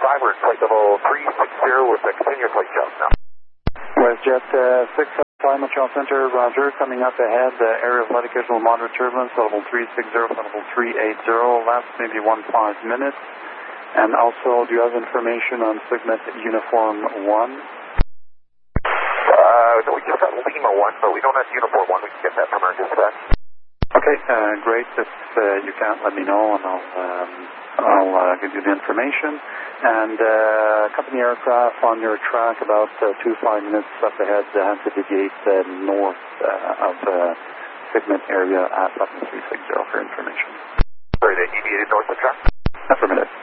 we're at flight level 360 with a continuous flight job now. WestJet 6 Lima Charles Center, Roger, coming up ahead, area of light occasional moderate turbulence, level 360, level 380, last maybe 15 minutes. And also, do you have information on Signet Uniform 1? No, we just got Lima 1, but we don't have Uniform 1. We can get that from our dispatch. Okay, great. If you can't, let me know, and I'll give you the information. And company aircraft on your track about 2-5 minutes up ahead has to deviate north of Signet area at level 360 for information. Sorry, they deviated north of track? Affirmative.